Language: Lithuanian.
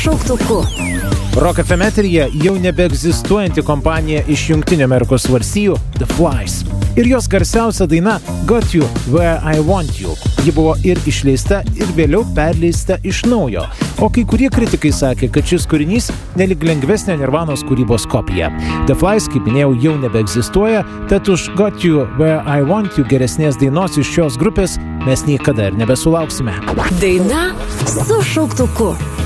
šauktuku. Rock FM eteryje jau nebeegzistuojanti kompanija iš Jungtinių Amerikos valstijų The Flys. Ir jos garsiausia daina Got You Where I Want You. Ji buvo ir išleista, ir vėliau perleista iš naujo. O kai kurie kritikai sakė, kad šis kūrinys nelyg lengvesnė Nirvanos kūrybos kopija. The Flys, kaip minėjau, jau nebeegzistuoja, tad už Got You Where I Want You geresnės dainos iš šios grupės mes niekada ir nebesulauksime. Daina su šauktuku.